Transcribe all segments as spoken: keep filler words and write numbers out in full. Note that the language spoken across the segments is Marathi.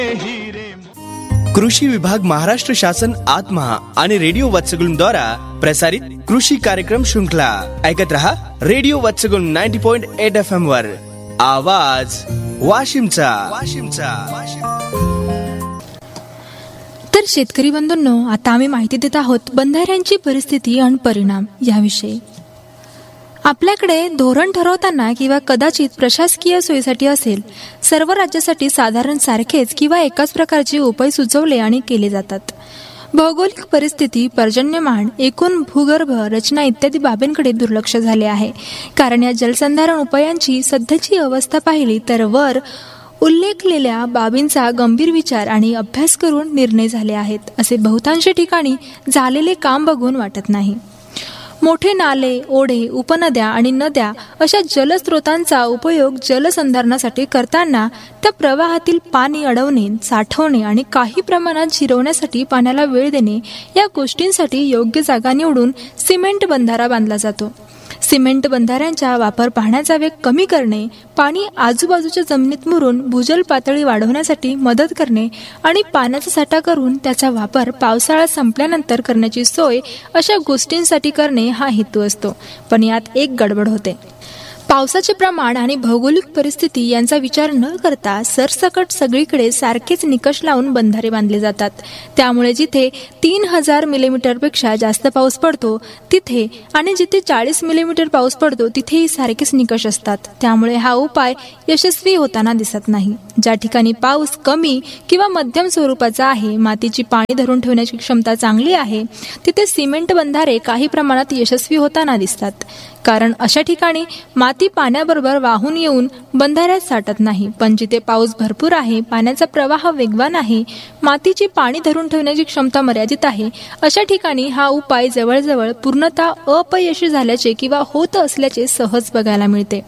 कृषी विभाग महाराष्ट्र शासन आत्मा आणि रेडिओ वत्सगुल्म द्वारा प्रसारित कृषी कार्यक्रम श्रृंखला ऐकत रहा. रेडिओ वत्सगुल्म नव्वद पॉइंट आठ एफ एम वर आवाज वाशिमचा वाशिमचा तर शेतकरी बंधूंनो, आता आम्ही माहिती देत आहोत बंधाऱ्यांची परिस्थिती आणि परिणाम याविषयी. आपल्याकडे धोरण ठरवताना किंवा कदाचित प्रशासकीय सोयीसाठी असेल, सर्व राज्यासाठी साधारण सारखेच किंवा एकाच प्रकारचे उपाय सुचवले आणि केले जातात. भौगोलिक परिस्थिती, पर्जन्यमान, एकूण भूगर्भ रचना इत्यादी बाबींकडे दुर्लक्ष झाले आहे. कारण या जलसंधारण उपायांची सध्याची अवस्था पाहिली तर वर उल्लेखलेल्या बाबींचा गंभीर विचार आणि अभ्यास करून निर्णय झाले आहेत, असे बहुतांश ठिकाणी झालेले काम बघून वाटत नाही. मोठे नाले, ओढे, उपनद्या आणि नद्या अशा जलस्रोतांचा उपयोग जलसंधारणासाठी करताना त्या प्रवाहातील पाणी अडवणे, साठवणे आणि काही प्रमाणात जिरवण्यासाठी पाण्याला वेळ देणे या गोष्टींसाठी योग्य जागा निवडून सिमेंट बंधारा बांधला जातो. सिमेंट बंधाऱ्यांचा वापर पाण्याचा वेग कमी करणे, पाणी आजूबाजूच्या जमिनीत मुरून भूजल पातळी वाढवण्यासाठी मदत करणे आणि पाण्याचा साठा करून त्याचा वापर पावसाळा संपल्यानंतर करण्याची सोय अशा गोष्टींसाठी करणे हा हेतू असतो. पण यात एक गडबड होते. पावसाचे प्रमाण आणि भौगोलिक परिस्थिती यांचा विचार न करता सरसकट सगळीकडे सारखेच निकष लावून बंधारे बांधले जातात. त्यामुळे जिथे तीन हजार मिलीमीटर पेक्षा जास्त पाऊस पडतो तिथे आणि जिथे चाळीस मिलीमीटर पाऊस पडतो तिथेही सारखेच निकष असतात. त्यामुळे हा उपाय यशस्वी होताना दिसत नाही. ज्या ठिकाणी पाऊस कमी किंवा मध्यम स्वरूपाचा आहे, मातीची पाणी धरून ठेवण्याची क्षमता चांगली आहे, तिथे सिमेंट बंधारे काही प्रमाणात यशस्वी होताना दिसतात. कारण अशा ठिकाणी माती पाण्याबरोबर वाहून येऊन बंधाऱ्यात साठत नाही. पण जिथे पाऊस भरपूर आहे, पाण्याचा प्रवाह वेगवान आहे, मातीची पाणी धरून ठेवण्याची क्षमता मर्यादित आहे, अशा ठिकाणी हा उपाय जवळजवळ पूर्णतः अपयशी झाल्याचे किंवा होत असल्याचे सहज बघायला मिळते.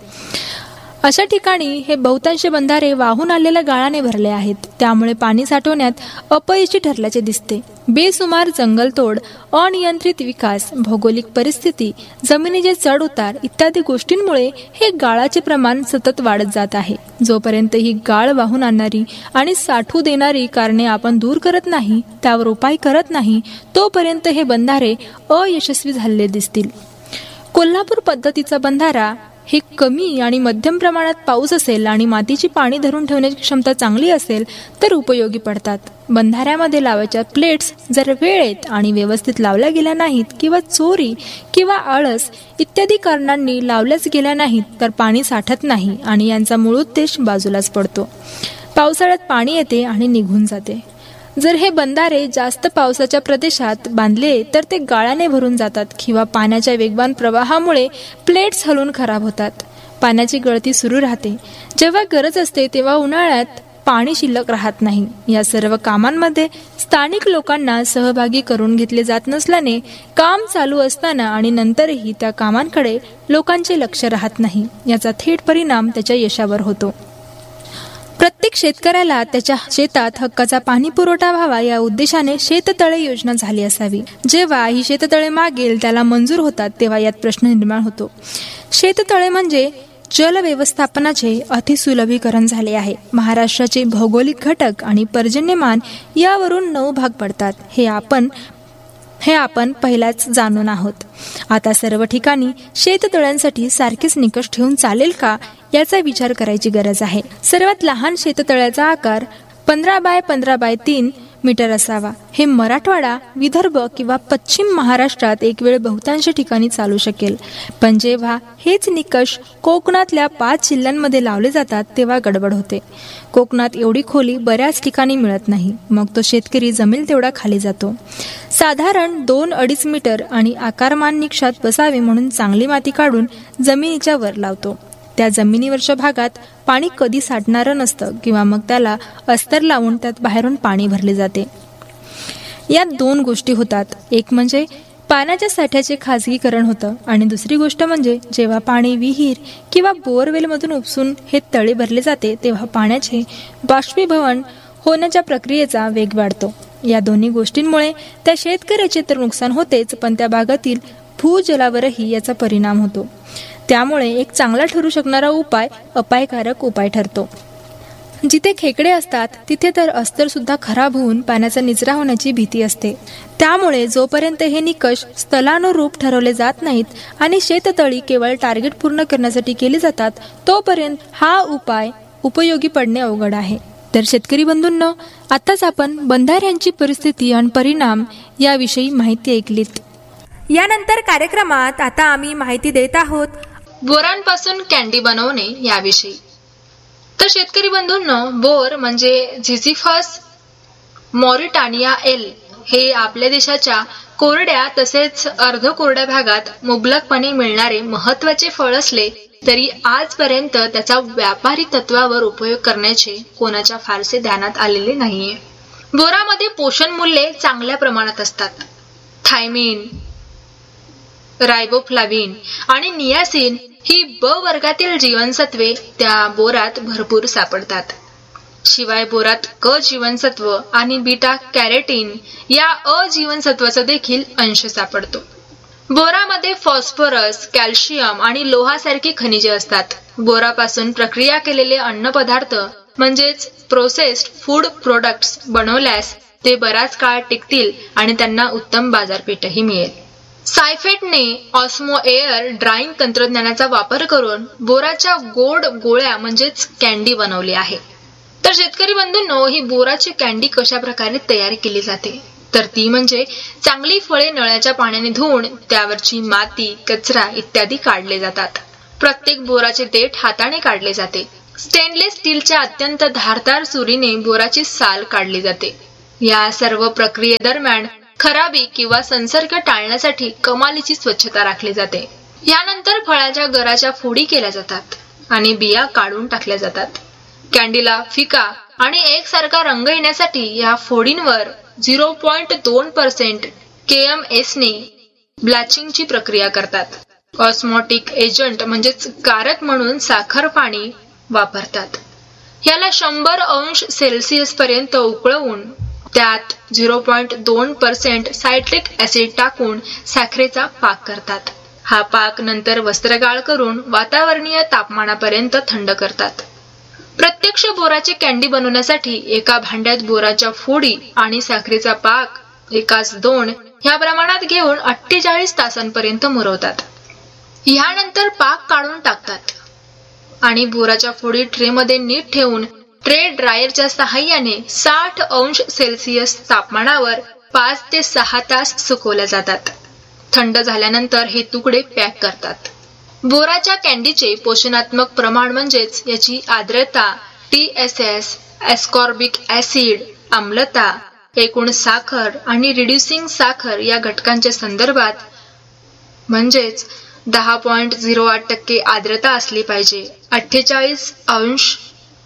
अशा ठिकाणी हे बहुतांश बंधारे वाहून आलेल्या गाळाने भरले आहेत. त्यामुळे पाणी साठवण्यात अपयशी ठरल्याचे दिसते. बेसुमार जंगलतोड, अनियंत्रित विकास, भौगोलिक परिस्थिती, जमिनीचे चढ उतार इत्यादी गोष्टींमुळे हे गाळाचे प्रमाण सतत वाढत जात आहे. जोपर्यंत ही गाळ वाहून आणणारी आणि साठवू देणारी कारणे आपण दूर करत नाही, त्यावर उपाय करत नाही, तोपर्यंत हे बंधारे अयशस्वी झालेले दिसतील. कोल्हापूर पद्धतीचा बंधारा हे कमी आणि मध्यम प्रमाणात पाऊस असेल आणि मातीची पाणी धरून ठेवण्याची क्षमता चांगली असेल तर उपयोगी पडतात. बंधाऱ्यामध्ये लावायच्या प्लेट्स जर वेळेत आणि व्यवस्थित लावल्या गेल्या नाहीत किंवा चोरी किंवा आळस इत्यादी कारणांनी लावल्याच गेल्या नाहीत तर पाणी साठत नाही आणि यांचा मूळ उद्देश बाजूलाच पडतो. पावसाळ्यात पाणी येते आणि निघून जाते. जर हे बंधारे जास्त पावसाच्या प्रदेशात बांधले तर ते गाळाने भरून जातात किंवा पाण्याच्या वेगवान प्रवाहामुळे प्लेट्स हलून खराब होतात. पाण्याची गळती सुरू राहते. जेव्हा गरज असते तेव्हा उन्हाळ्यात पाणी शिल्लक राहत नाही. या सर्व कामांमध्ये स्थानिक लोकांना सहभागी करून घेतले जात नसल्याने काम चालू असताना आणि नंतरही त्या कामांकडे लोकांचे लक्ष राहत नाही. याचा थेट परिणाम त्याच्या यशावर होतो. प्रत्येक शेतकऱ्याला त्याच्या शेतात हक्काचा पाणी पुरवठा व्हावा या उद्देशाने शेततळे योजना झाली असावी. जेव्हा ही शेततळे मागेल त्याला मंजूर होतात तेव्हा यात प्रश्न निर्माण होतो. शेततळे म्हणजे जल व्यवस्थापनाचे अतिसुलभीकरण झाले आहे. महाराष्ट्राचे भौगोलिक घटक आणि पर्जन्यमान यावरून नऊ भाग पडतात. हे आपण हे आपण पहिलाच जाणून आहोत. आता सर्व ठिकाणी शेततळ्यांसाठी सारखेच निकष ठेवून चालेल का याचा विचार करायची गरज आहे. सर्वात लहान शेततळ्याचा आकार पंधरा बाय पंधरा बाय तीन मीटर असावा. हे मराठवाडा, विदर्भ किंवा पश्चिम महाराष्ट्रात एक वेळ बहुतांश ठिकाणी चालू शकेल. पण जेव्हा हेच निकष कोकणातल्या पाच जिल्ह्यांमध्ये लावले जातात तेव्हा गडबड होते. कोकणात एवढी खोली बऱ्याच ठिकाणी मिळत नाही. मग तो शेतकरी जमेल तेवढा खाली जातो. साधारण दोन अडीच मीटर आणि आकारमान निकषात बसावे म्हणून चांगली माती काढून जमिनीच्या वर लावतो. त्या जमिनीवरच्या भागात पाणी कधी साठणारं नसतं किंवा मग त्याला अस्तर लावून त्यात बाहेरून पाणी भरले जाते. यात दोन गोष्टी होतात. एक म्हणजे पाण्याच्या साठ्याचे खाजगीकरण होतं आणि दुसरी गोष्ट म्हणजे जेव्हा पाणी विहीर किंवा बोअरवेलमधून उपसून हे तळे भरले जाते तेव्हा पाण्याचे बाष्पीभवन होण्याच्या प्रक्रियेचा वेग वाढतो. या दोन्ही गोष्टींमुळे त्या शेतकऱ्याचे तर नुकसान होतेच, पण त्या भागातील भूजलावरही याचा परिणाम होतो. त्यामुळे एक चांगला ठरू शकणारा उपाय अपायकारक उपाय ठरतो. जिथे खेकडे असतात तिथे तर अस्तर सुद्धा खराब होऊन पाण्याचा निचरा होण्याची भीती असते. त्यामुळे जोपर्यंत हे निकष स्थलानुरूप ठरवले जात नाहीत आणि शेततळी केवळ टार्गेट पूर्ण करण्यासाठी केली जातात, तोपर्यंत हा उपाय उपयोगी पडणे अवघड आहे. तर शेतकरी बंधूंनो, आताच आपण बंधाऱ्यांची परिस्थिती आणि परिणाम याविषयी माहिती ऐकलीत. यानंतर कार्यक्रमात आता आम्ही माहिती देत आहोत बोरांपासून कॅन्डी बनवणे याविषयी. तर शेतकरी बंधूंनो, बोर म्हणजे झिझिफस मॉरिटानिया एल हे आपल्या देशाच्या कोरड्या तसेच अर्ध कोरड्या भागात मुबलकपणे मिळणारे महत्वाचे फळ असले तरी आजपर्यंत त्याचा व्यापारी तत्वावर उपयोग करण्याचे कोणाच्या फारसे ध्यानात आलेले नाहीये. बोरामध्ये पोषण मूल्ये चांगल्या प्रमाणात असतात. थायमिन, रायबोफ्लाविन आणि नियासिन ही ब वर्गातील जीवनसत्वे त्या बोरात भरपूर सापडतात. शिवाय बोरात क जीवनसत्व आणि बीटा कॅरोटीन या अ जीवनसत्वाचा देखील अंश सापडतो. बोरामध्ये फॉस्फरस, कॅल्शियम आणि लोहासारखी खनिजे असतात. बोरापासून प्रक्रिया केलेले अन्नपदार्थ म्हणजेच प्रोसेस्ड फूड प्रोडक्ट्स बनवल्यास ते बराच काळ टिकतील आणि त्यांना उत्तम बाजारपेठही मिळेल. सायफेटने ऑस्मो एअर ड्राईंग तंत्रज्ञानाचा वापर करून बोराच्या गोड गोळ्या म्हणजेच कॅन्डी बनवली आहे. तर शेतकरी बंधूंनो, ही बोराची कॅन्डी कशा प्रकारे तयार केली जाते तर ती म्हणजे चांगली फळे नळाच्या पाण्याने धुवून त्यावरची माती, कचरा इत्यादी काढले जातात. प्रत्येक बोराचे देठ हाताने काढले जाते. स्टेनलेस स्टीलच्या अत्यंत धारदार सुरीने बोराची साल काढली जाते. या सर्व प्रक्रियेदरम्यान खराबी किंवा संसर्ग टाळण्यासाठी कमालीची स्वच्छता राखली जाते. यानंतर फळाच्या गराच्या फोडी केल्या जातात आणि बिया काढून टाकल्या जातात. कॅन्डीला फिका आणि एकसारखा रंग येण्यासाठी या फोडींवर झिरो पॉइंट दोन पर्सेंट के एम एस ने ब्लॅचिंगची प्रक्रिया करतात. ऑस्मॉटिक एजंट म्हणजेच कारक म्हणून साखर पाणी वापरतात. याला शंभर अंश सेल्सिअस पर्यंत उकळवून त्यात झिरो पॉइंट दोन पर्सेंट सायट्रिक ऍसिड टाकून साखरेचा पाक करतात. हा पाक नंतर वस्त्रगाळ करून वातावरणीय तापमानापर्यंत थंड करतात. प्रत्यक्ष बोराची कॅन्डी बनवण्यासाठी एका भांड्यात बोराच्या फोडी आणि साखरेचा पाक एकाच दोन ह्या प्रमाणात घेऊन अठ्ठेचाळीस तासांपर्यंत मुरवतात. ह्यानंतर पाक काढून टाकतात आणि बोराच्या फोडी ट्रेमध्ये नीट ठेवून ट्रे ड्रायरच्या सहाय्याने साठ अंश सेल्सिअस तापमानावर पाच ते सहा तास सुकवल्या जातात. थंड झाल्यानंतर हे तुकडे पॅक करतात. बोराच्या कॅन्डीचे पोषणात्मक प्रमाण म्हणजेच याची आर्द्रता, T S S, ascorbic acid, आम्लता, एकूण साखर आणि रिड्युसिंग साखर या घटकांच्या संदर्भात म्हणजेच दहा पॉइंट झिरो आठ टक्के आर्द्रता असली पाहिजे. अठ्ठेचाळीस अंश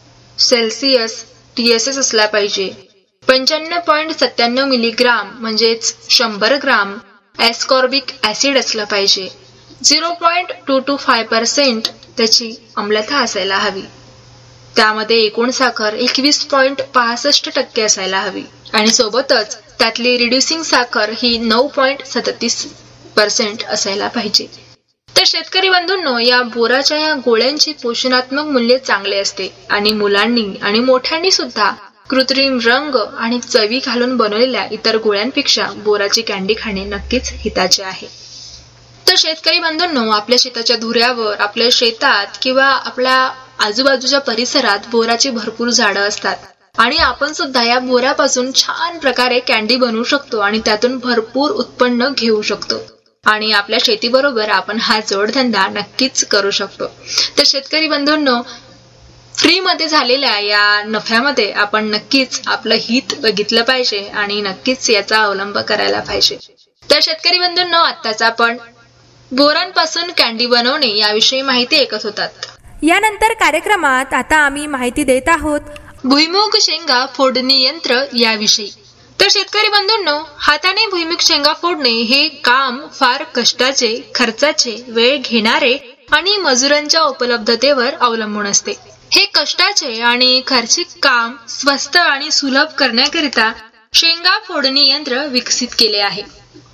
सेल्सिअस टी एस एस असला पाहिजे. पंच्याण्णव पॉइंट सत्त्याण्णव मिलीग्राम म्हणजेच शंभर ग्राम एस्कॉर्बिक ऍसिड असलं पाहिजे. Zero point two to five percent त्याची आम्लता असायला हवी. त्यामध्ये एकूण साखर एकवीस पॉइंट पासष्ट टक्के असायला हवी आणि सोबतच त्यातली रिड्युसिंग साखर ही नऊ पॉइंट सदतीस पर्सेंट असायला पाहिजे. तर शेतकरी बंधूंनो, या बोराच्या या गोळ्यांची पोषणात्मक मूल्य चांगले असते आणि मुलांनी आणि मोठ्यांनी सुद्धा कृत्रिम रंग आणि चवी घालून बनवलेल्या इतर गोळ्यांपेक्षा बोराची कॅन्डी खाणे नक्कीच हिताचे आहे. तर शेतकरी बंधूंनो, आपल्या शेताच्या धुऱ्यावर, आपल्या शेतात किंवा आपल्या आजूबाजूच्या परिसरात बोराची भरपूर झाडं असतात आणि आपण सुद्धा या बोरापासून छान प्रकारे कॅन्डी बनवू शकतो आणि त्यातून भरपूर उत्पन्न घेऊ शकतो आणि आपल्या शेतीबरोबर आपण हा जोडधंदा नक्कीच करू शकतो. तर शेतकरी बंधूंनो, फ्री मध्ये झालेल्या या नफ्यामध्ये आपण नक्कीच आपलं हित बघितलं पाहिजे आणि नक्कीच याचा अवलंब करायला पाहिजे. तर शेतकरी बंधूंनो, आत्ताच आपण बोरांपासून कॅन्डी बनवणे याविषयी माहिती ऐकत होतात. यानंतर कार्यक्रमात आता आम्ही माहिती देत आहोत भुईमुग शेंगा फोडणी यंत्र याविषयी. तर शेतकरी बंधूंनो, हाताने भुईमुग शेंगा फोडणे हे काम फार कष्टाचे, खर्चाचे, वेळ घेणारे आणि मजुरांच्या उपलब्धतेवर अवलंबून असते. हे कष्टाचे आणि खर्चिक काम स्वस्त आणि सुलभ करण्याकरिता शेंगा फोडणी यंत्र विकसित केले आहे.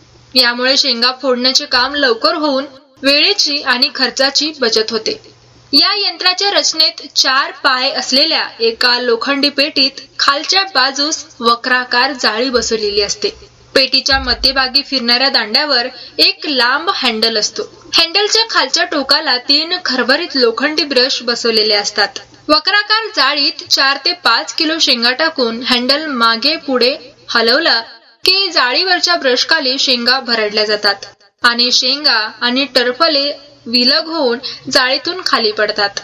यामुळे शेंगा फोडण्याचे काम लवकर होऊन वेळेची आणि खर्चाची बचत होते. या यंत्राच्या रचनेत चार पाय असलेल्या एका लोखंडी पेटीत खालच्या बाजूस वक्राकार जाळी बसवलेली असते. पेटीच्या मध्यभागी फिरणाऱ्या दांड्यावर एक लांब हँडल असतो. हँडलच्या खालच्या टोकाला तीन खरबरीत लोखंडी ब्रश बसवलेले असतात. वक्राकार जाळीत चार ते पाच किलो शेंगा टाकून हँडल मागे पुढे हलवला की जाळीवरच्या ब्रश खाली शेंगा भरडल्या जातात आणि शेंगा आणि टरफले विलग होऊन जाळीतून खाली पडतात.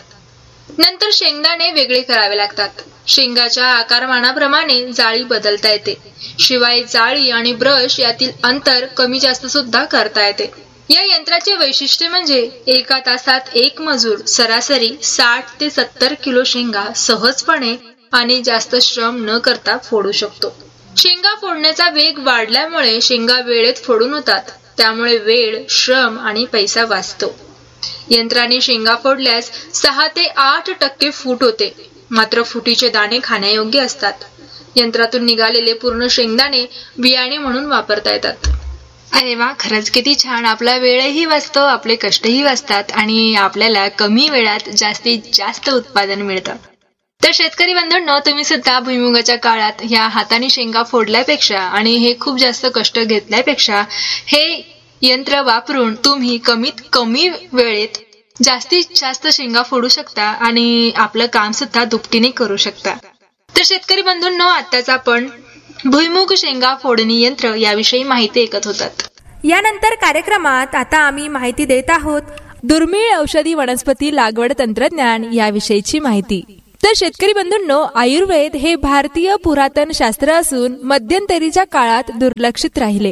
नंतर शेंगदाणे वेगळे करावे लागतात. शेंगाच्या आकारमानाप्रमाणे जाळी बदलता येते. शिवाय जाळी आणि ब्रश यातील अंतर कमी जास्त सुद्धा करता येते. या यंत्राचे वैशिष्ट्य म्हणजे एका तासात एक मजूर सरासरी साठ ते सत्तर किलो शेंगा सहजपणे आणि जास्त श्रम न करता फोडू शकतो. शेंगा फोडण्याचा वेग वाढल्यामुळे शेंगा वेळेत फोडून होतात. त्यामुळे वेळ, श्रम आणि पैसा वाचतो. यंत्राने शेंगा फोडल्यास सहा ते आठ टक्के फूट होते. मात्र फुटीचे दाणे खाण्यायोग्य असतात. यंत्रातून निघालेले पूर्ण शेंगदाणे बियाणे म्हणून वापरता येतात. अरे वा, खरंच किती छान. आपला वेळही वाचतो, आपले कष्टही वाचतात आणि आपल्याला कमी वेळात जास्तीत जास्त उत्पादन मिळतं. तर शेतकरी बंधूंनो, तुम्ही सुद्धा भुईमुगाच्या काळात ह्या हाताने शेंगा फोडल्यापेक्षा आणि हे खूप जास्त कष्ट घेतल्यापेक्षा हे यंत्र वापरून तुम्ही कमीत कमी वेळेत जास्तीत जास्त शेंगा फोडू शकता आणि आपलं काम सुद्धा दुपटीने करू शकता. तर शेतकरी बंधूंनो, आताच आपण भुईमुग शेंगा फोडणी यंत्र याविषयी माहिती ऐकत होतात. यानंतर कार्यक्रमात आता आम्ही माहिती देत आहोत दुर्मिळ औषधी वनस्पती लागवड तंत्रज्ञान याविषयीची माहिती. तर शेतकरी बंधूंनो, आयुर्वेद हे भारतीय पुरातन शास्त्र असून मध्यंतरीच्या काळात दुर्लक्षित राहिले.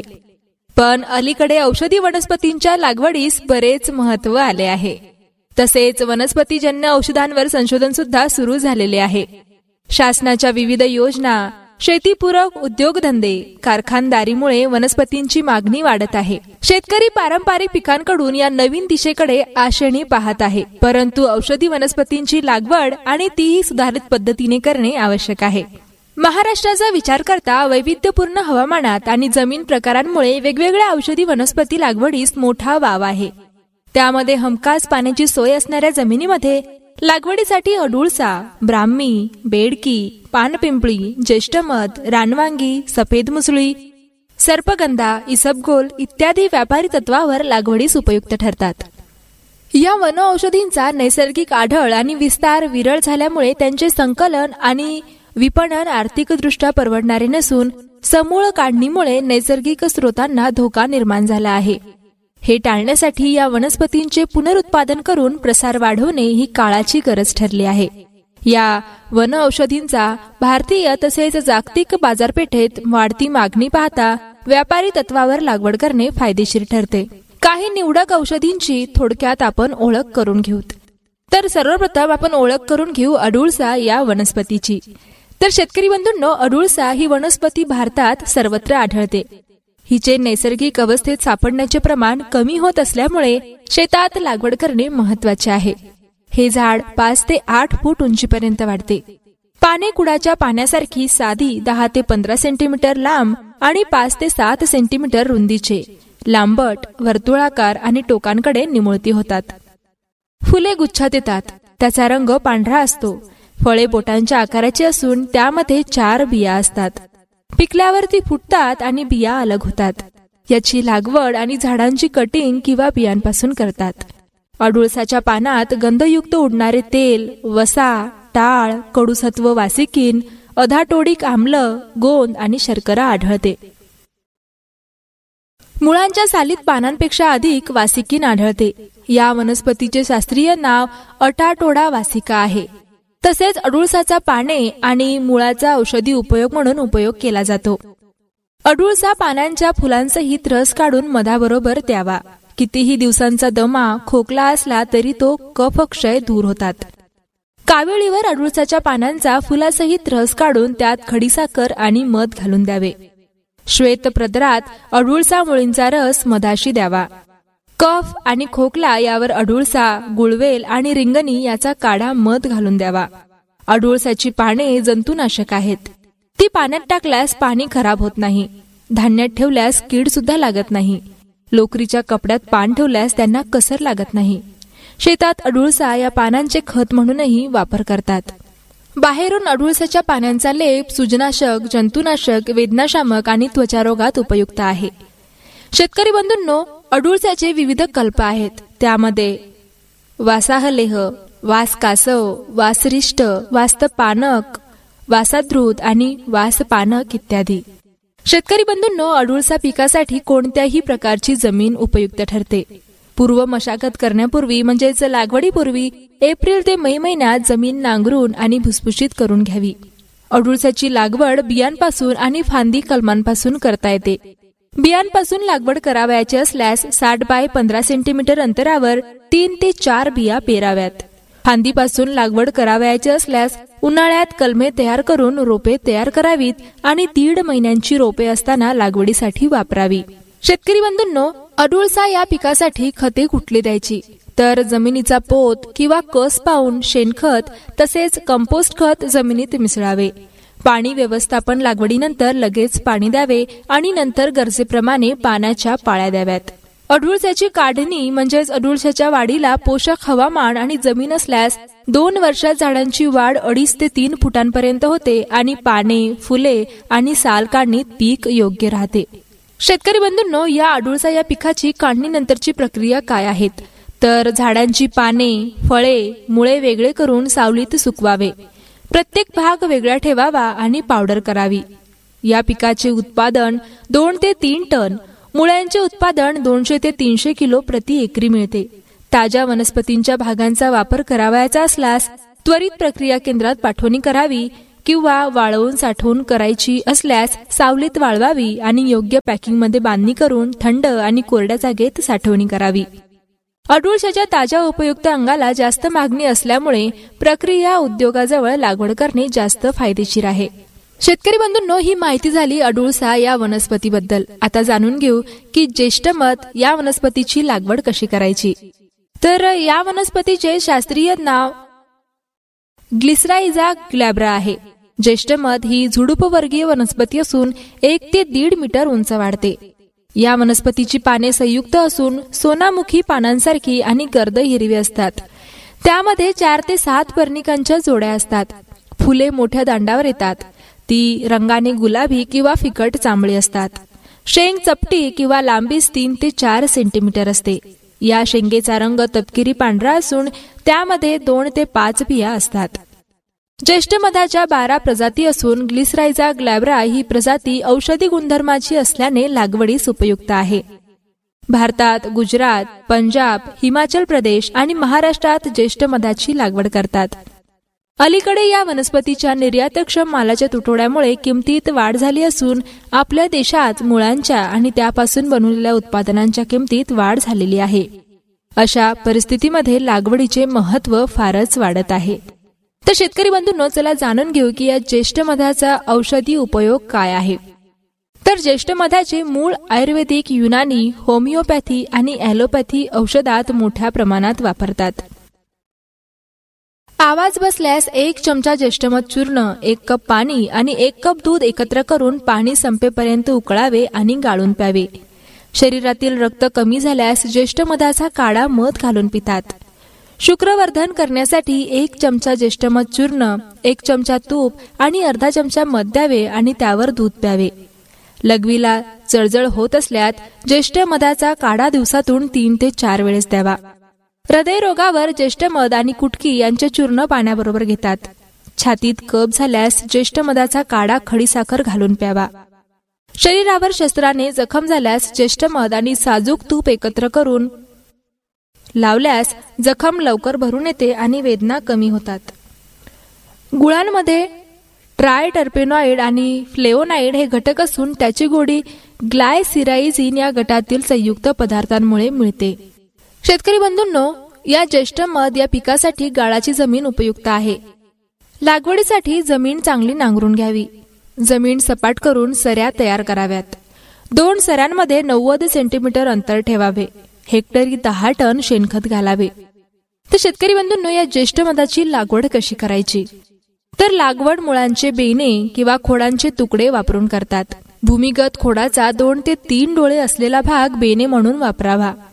पण अलीकडे औषधी वनस्पतींच्या लागवडीस बरेच महत्व आले आहे. तसेच वनस्पतीजन्य औषधांवर संशोधन सुद्धा सुरू झालेले आहे. शासनाच्या विविध योजना, शेतीपूरक उद्योगधंदे, कारखानदारीमुळे वनस्पतींची मागणी वाढत आहे. शेतकरी पारंपरिक पिकांकडून या नवीन दिशेकडे आशेने पाहत आहे. परंतु औषधी वनस्पतींची लागवड आणि तीही सुधारित पद्धतीने करणे आवश्यक आहे. महाराष्ट्राचा विचार करता वैविध्यपूर्ण हवामानात आणि जमीन प्रकारांमुळे वेगवेगळ्या औषधी वनस्पती लागवडीस मोठा वाव आहे. त्यामध्ये हमखास पाण्याची सोय असणाऱ्या जमिनीमध्ये लागवडीसाठी अडुळसा, ब्राह्मी, बेडकी, पानपिंपळी, ज्येष्ठमध, रानवांगी, सफेद मुसळी, सर्पगंधा, इसबगोल इत्यादी व्यापारी तत्वावर लागवडीस उपयुक्त ठरतात. या वन औषधींचा नैसर्गिक आढळ आणि विस्तार विरळ झाल्यामुळे त्यांचे संकलन आणि विपणन आर्थिकदृष्ट्या परवडणारे नसून समूळ काढणीमुळे नैसर्गिक स्रोतांना धोका निर्माण झाला आहे. हे टाळण्यासाठी या वनस्पतींचे पुनरुत्पादन करून प्रसार वाढवणे ही काळाची गरज ठरली आहे. या वन औषधींचा भारतीय तसेच जागतिक बाजारपेठेत वाढती मागणी पाहता व्यापारी तत्वावर लागवड करणे फायदेशीर ठरते. काही निवडक औषधींची थोडक्यात आपण ओळख करून घेऊ. तर सर्वप्रथम आपण ओळख करून घेऊ अडुळसा या वनस्पतीची. तर शेतकरी बंधूंनो, अडुळसा ही वनस्पती भारतात सर्वत्र आढळते. हिचे नैसर्गिक अवस्थेत सापडण्याचे प्रमाण कमी होत असल्यामुळे शेतात लागवड करणे महत्वाचे आहे. हे झाड पाच ते आठ फूट उंचीपर्यंत वाढते. पाने कुडाच्या पाण्यासारखी साधी दहा ते पंधरा सेंटीमीटर लांब आणि पाच ते सात सेंटीमीटर रुंदीचे, लांबट, वर्तुळाकार आणि टोकांकडे निमुळती होतात. फुले गुच्छात येतात. त्याचा रंग पांढरा असतो. फळे बोटांच्या आकाराची असून त्यामध्ये चार बिया असतात. पिकल्यावर ती फुटतात आणि बिया अलग होतात. याची लागवड आणि झाडांची कटिंग किंवा बियांपासून करतात. अडुळसाच्या पानात गंधयुक्त उडणारे तेल, वसा, टाळ, कडूसत्व वासिकीन, अधाटोडिक आम्ल, गोंद आणि शर्करा आढळते. मुळांच्या सालीत पानांपेक्षा अधिक वासिकीन आढळते. या वनस्पतीचे शास्त्रीय नाव अटाटोडा वासिका आहे. तसेच अडुळसाचा पाने आणि मुळाचा औषधी उपयोग म्हणून उपयोग केला जातो. अडुळसा पानांच्या फुलांसहित रस काढून मधाबरोबर द्यावा. कितीही दिवसांचा दमा, खोकला असला तरी तो कफक्षय दूर होतात. कावेळीवर अडुळसाच्या पानांचा फुलासहित रस काढून त्यात खडीसाखर आणि मध घालून द्यावे. श्वेत प्रदरात अडुळसा मुळींचा रस मधाशी द्यावा. कफ आणि खोकला यावर अडुळसा, गुळवेल आणि रिंगणी याचा काढा मध घालून द्यावा. अडुळसाची पाने जंतुनाशक आहेत. ती पाण्यात टाकल्यास पाणी खराब होत नाही. धान्यात ठेवल्यास कीड सुद्धा लागत नाही. लोकरीच्या कपड्यात पान ठेवल्यास त्यांना कसर लागत नाही. शेतात अडुळसा या पानांचे खत म्हणूनही वापर करतात. बाहेरून अडुळसाच्या पानांचा लेप सूजनाशक, जंतुनाशक, वेदनाशामक आणि त्वचारोगात उपयुक्त आहे. शेतकरी बंधूंनो, अडुळसाचे विविध कल्प आहेत. त्यामध्ये वासाहलेह, वास कासव, वासरिष्ट, वास्तपानक, वासाद्रुत आणि वासपानक इत्यादी. शेतकरी बंधूंनो, अडुळसा पिकासाठी कोणत्याही प्रकारची जमीन उपयुक्त ठरते. पूर्व मशागत करण्यापूर्वी म्हणजेच लागवडीपूर्वी एप्रिल ते मे महिन्यात जमीन नांगरून आणि भुसभुशीत करून घ्यावी. अडुळसाची लागवड बियांपासून आणि फांदी कलमांपासून करता येते. बियांपासून लागवड करावयाची असल्यास साठ बाय पंधरा सेंटीमीटर अंतरावर तीन ते चार बिया पेराव्यात. फांदीपासून लागवड करावयाची असल्यास उन्हाळ्यात कलमे तयार करून रोपे तयार करावीत आणि दीड महिन्यांची रोपे असताना लागवडीसाठी वापरावी. शेतकरी बंधूंनो, अडुळसा या पिकासाठी खते कुठली द्यायची तर जमिनीचा पोत किंवा कस पाऊन शेणखत तसेच कंपोस्ट खत जमिनीत मिसळावे. पाणी व्यवस्थापन लागवडीनंतर लगेच पाणी द्यावे आणि नंतर गरजेप्रमाणे पाण्याच्या पाळ्या द्याव्यात. अडुळसाची काढणी म्हणजेच अडुळसाच्या वाढीला पोषक हवामान आणि जमीन असल्यास दोन वर्षात झाडांची वाढ अडीच ते तीन फुटांपर्यंत होते आणि पाने, फुले आणि साल काढणीत पीक योग्य राहते. शेतकरी बंधूंनो, या अडुळसा या पिकाची काढणीनंतरची प्रक्रिया काय आहेत तर झाडांची पाने, फळे, मुळे वेगळे करून सावलीत सुकवावे. प्रत्येक भाग वेगळा ठेवावा आणि पावडर करावी. या पिकाचे उत्पादन दोन ते तीन टन, मुळ्यांचे उत्पादन दोनशे ते तीनशे किलो प्रति एकरी मिळते. ताज्या वनस्पतींच्या भागांचा वापर करावयाचा असल्यास त्वरित प्रक्रिया केंद्रात पाठवणी करावी किंवा वाळवून साठवून करायची असल्यास सावलीत वाळवावी आणि योग्य पॅकिंगमध्ये बांधणी करून थंड आणि कोरड्या जागेत साठवणी करावी. अडुळसाच्या ताज्या उपयुक्त अंगाला जास्त मागणी असल्यामुळे प्रक्रिया उद्योगाजवळ लागवड करणे जास्त फायदेशीर आहे. शेतकरी बंधूंनो, ही माहिती झाली अडुळसा या वनस्पतीबद्दल. आता जाणून घेऊ की ज्येष्ठमध या वनस्पतीची लागवड कशी करायची. तर या वनस्पतीचे शास्त्रीय नाव ग्लिसराइझा ग्लॅब्रा आहे. ज्येष्ठमध ही झुडुपवर्गीय वनस्पती असून एक ते दीड मीटर उंच वाढते. या वनस्पतीची पाने संयुक्त असून सोनामुखी पानांसारखी आणि गर्द हिरवी असतात. त्यामध्ये चार ते सात पर्णिकांच्या जोड्या असतात. फुले मोठ्या दांडावर येतात. ती रंगाने गुलाबी किंवा फिकट जांभळी असतात. शेंग चपटी किंवा लांबीस तीन ते चार सेंटीमीटर असते. या शेंगेचा रंग तपकिरी पांढरा असून त्यामध्ये दोन ते पाच बिया असतात. ज्येष्ठमधाच्या बारा प्रजाती असून ग्लिसराइझा ग्लॅब्रा ही प्रजाती औषधी गुणधर्माची असल्याने लागवडीस उपयुक्त आहे. भारतात गुजरात, पंजाब, हिमाचल प्रदेश आणि महाराष्ट्रात ज्येष्ठमधाची लागवड करतात. अलीकडे या वनस्पतीच्या निर्यातक्षम मालाच्या तुटवड्यामुळे किमतीत वाढ झाली असून आपल्या देशात मुळांच्या आणि त्यापासून बनवलेल्या उत्पादनांच्या किमतीत वाढ झालेली आहे. अशा परिस्थितीमध्ये लागवडीचे महत्त्व फारच वाढत आहे. तर शेतकरी बंधूंनो, चला जाणून घेऊ की या ज्येष्ठमधाचा औषधी उपयोग काय आहे. तर ज्येष्ठमधाचे मूळ आयुर्वेदिक, युनानी, होमिओपॅथी आणि ॲलोपॅथी औषधात मोठ्या प्रमाणात वापरतात. आवाज बसल्यास एक चमचा ज्येष्ठमध चूर्ण, एक कप पाणी आणि एक कप दूध एकत्र करून पाणी संपेपर्यंत उकळावे आणि गाळून प्यावे. शरीरातील रक्त कमी झाल्यास ज्येष्ठमधाचा काढा मध घालून पितात. शुक्रवर्धन करण्यासाठी एक चमचा ज्येष्ठमध चूर्ण, एक चमचा तूप आणि अर्धा चमचा मध द्यावे आणि त्यावर दूध प्यावे. लघवीला जळजळ होत असल्यास ज्येष्ठमधाचा काढा दिवसातून तीन ते चार वेळेस द्यावा. हृदयरोगावर ज्येष्ठमध आणि कुटकी यांचे चूर्ण पाण्याबरोबर घेतात. छातीत कफ झाल्यास ज्येष्ठमधाचा काढा खडीसाखर घालून प्यावा. शरीरावर शस्त्राने जखम झाल्यास ज्येष्ठमध आणि साजूक तूप एकत्र करून लावल्यास जखम लवकर भरून येते आणि वेदना कमी होतात. गुळांमध्ये ट्राय टर्पेनॉइड आणि फ्लेवोनाइड हे घटक असून त्याची गोडी ग्लायसिराइझिन या गटातील संयुक्त पदार्थांमुळे मिळते. शेतकरी बंधूंनो, या ज्येष्ठमध या पिकासाठी गाळाची जमीन उपयुक्त आहे. लागवडीसाठी जमीन चांगली नांगरून घ्यावी. जमीन सपाट करून सऱ्या तयार कराव्यात. दोन सऱ्यांमध्ये नव्वद सेंटीमीटर अंतर ठेवावे. हेक्टरी दहा टन शेणखत घालावे. तर शेतकरी बंधूंनो, या ज्येष्ठमधाची लागवड कशी करायची. तर लागवड मुळांचे बेने किंवा खोडांचे तुकडे वापरून करतात. भूमिगत खोडाचा दोन ते तीन डोळे असलेला भाग बेने म्हणून वापरावा.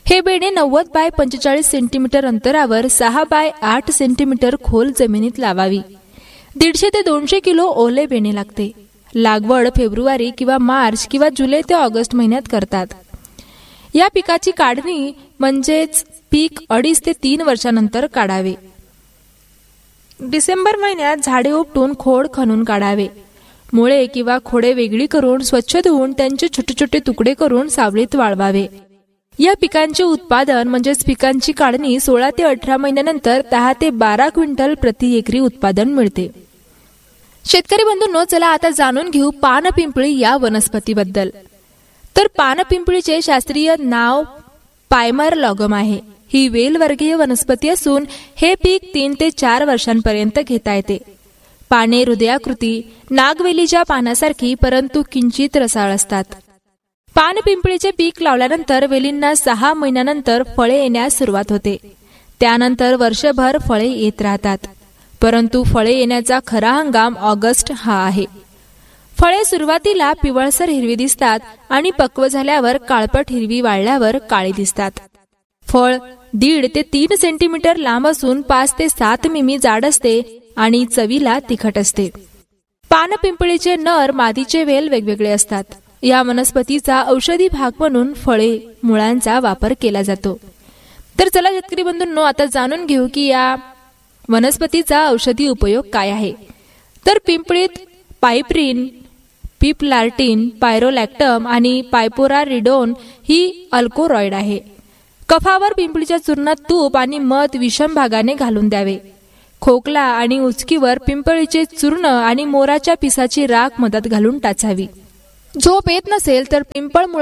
हे बेणे नव्वद बाय पंचेचाळीस सेंटीमीटर अंतरावर सहा बाय आठ सेंटीमीटर खोल जमिनीत लावावी. दीडशे ते दोनशे किलो ओले बेणे लागते. लागवड फेब्रुवारी किंवा मार्च किंवा जुलै ते ऑगस्ट महिन्यात करतात. या पिकाची काढणी म्हणजेच पीक अडीच ते तीन वर्षानंतर काढावे. डिसेंबर महिन्यात झाडे उपटून खोड खणून काढावे. मुळे किंवा खोडे वेगळी करून स्वच्छ धुवून त्यांचे छोटे छोटे तुकडे करून सावलीत वाळवावे. या पिकांचे उत्पादन म्हणजेच पिकांची काढणी सोळा ते अठरा महिन्यानंतर दहा ते बारा क्विंटल प्रति एकरी उत्पादन मिळते. शेतकरी बंधूंनो, चला आता जाणून घेऊ पानपिंपळी या वनस्पतीबद्दल. तर पानपिंपळीचे शास्त्रीय नाव पायमरलॉगम आहे. ही वेलवर्गीय वनस्पती असून हे पीक तीन ते चार वर्षांपर्यंत घेता येते. पाने हृदयाकृती, नागवेलीच्या पानासारखी परंतु किंचित रसाळ असतात. पानपिंपळीचे पीक लावल्यानंतर वेलींना सहा महिन्यानंतर फळे येण्यास सुरुवात होते. त्यानंतर वर्षभर फळे येत राहतात. परंतु फळे येण्याचा खरा हंगाम ऑगस्ट हा आहे. फळे सुरुवातीला पिवळसर हिरवी दिसतात आणि पक्व झाल्यावर काळपट हिरवी वाळल्यावर काळी दिसतात. फळ दीड ते तीन सेंटीमीटर लांब असून पाच ते सात मिमी जाड असते आणि चवीला तिखट असते. पानपिंपळीचे नर मादीचे वेल वेगवेगळे असतात. या वनस्पतीचा औषधी भाग म्हणून फळे मुळांचा वापर केला जातो. तर चला शेतकरी बंधूंनो, आता जाणून घेऊ की या वनस्पतीचा औषधी उपयोग काय आहे. तर पिंपळीत पायप्रिन, पिपलार्टिन, पायरोलॅक्टम आणि पायपोरारिडोन ही अल्कोरॉइड आहे. कफावर पिंपळीच्या चूर्णात तूप आणि मध विषम भागाने घालून द्यावे. खोकला आणि उचकीवर पिंपळीचे चूर्ण आणि मोराच्या पिसाची राख मधात घालून टाचावी. झोप येत नसेल तर पिंपळ